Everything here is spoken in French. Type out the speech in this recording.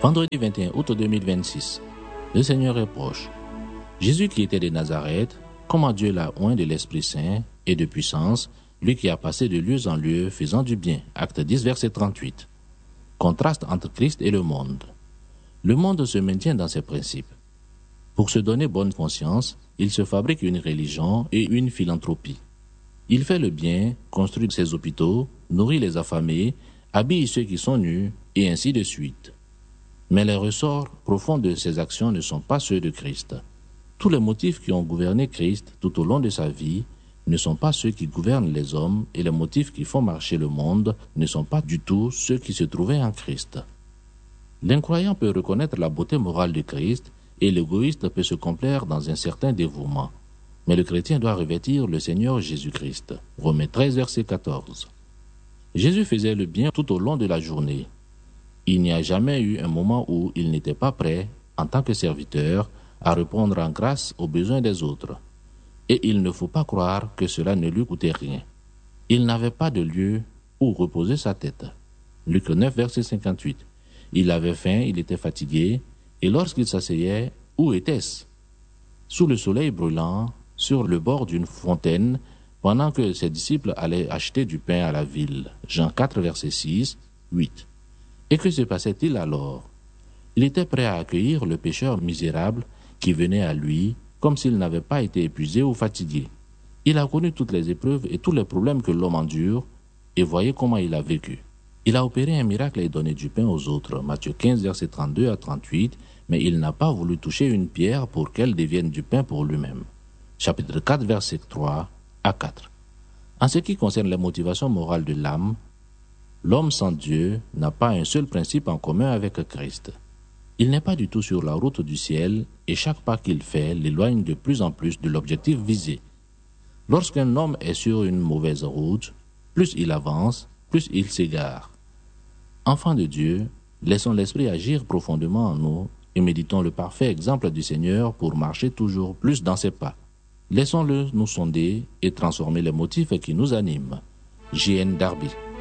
Vendredi 21 août 2026. Le Seigneur est proche. Jésus qui était de Nazareth, comment Dieu l'a oint de l'Esprit Saint et de puissance, lui qui a passé de lieu en lieu faisant du bien. Acte 10, verset 38. Contraste entre Christ et le monde. Le monde se maintient dans ses principes. Pour se donner bonne conscience, il se fabrique une religion et une philanthropie. Il fait le bien, construit ses hôpitaux, nourrit les affamés, habille ceux qui sont nus, et ainsi de suite. Mais les ressorts profonds de ces actions ne sont pas ceux de Christ. Tous les motifs qui ont gouverné Christ tout au long de sa vie ne sont pas ceux qui gouvernent les hommes, et les motifs qui font marcher le monde ne sont pas du tout ceux qui se trouvaient en Christ. L'incroyant peut reconnaître la beauté morale de Christ, et l'égoïste peut se complaire dans un certain dévouement. Mais le chrétien doit revêtir le Seigneur Jésus-Christ. Romains 13, verset 14. Jésus faisait le bien tout au long de la journée. Il n'y a jamais eu un moment où il n'était pas prêt, en tant que serviteur, à répondre en grâce aux besoins des autres. Et il ne faut pas croire que cela ne lui coûtait rien. Il n'avait pas de lieu où reposer sa tête. Luc 9, verset 58. Il avait faim, il était fatigué, et lorsqu'il s'asseyait, où était-ce? Sous le soleil brûlant, sur le bord d'une fontaine, pendant que ses disciples allaient acheter du pain à la ville. Jean 4, verset 6, 8. Et que se passait-il alors? Il était prêt à accueillir le pécheur misérable qui venait à lui, comme s'il n'avait pas été épuisé ou fatigué. Il a connu toutes les épreuves et tous les problèmes que l'homme endure, et voyez comment il a vécu. Il a opéré un miracle et donné du pain aux autres, Matthieu 15, verset 32 à 38, mais il n'a pas voulu toucher une pierre pour qu'elle devienne du pain pour lui-même. Chapitre 4, verset 3 à 4. En ce qui concerne les motivations morales de l'âme, l'homme sans Dieu n'a pas un seul principe en commun avec Christ. Il n'est pas du tout sur la route du ciel et chaque pas qu'il fait l'éloigne de plus en plus de l'objectif visé. Lorsqu'un homme est sur une mauvaise route, plus il avance, plus il s'égare. Enfants de Dieu, laissons l'Esprit agir profondément en nous et méditons le parfait exemple du Seigneur pour marcher toujours plus dans ses pas. Laissons-le nous sonder et transformer les motifs qui nous animent. J.N. Darby.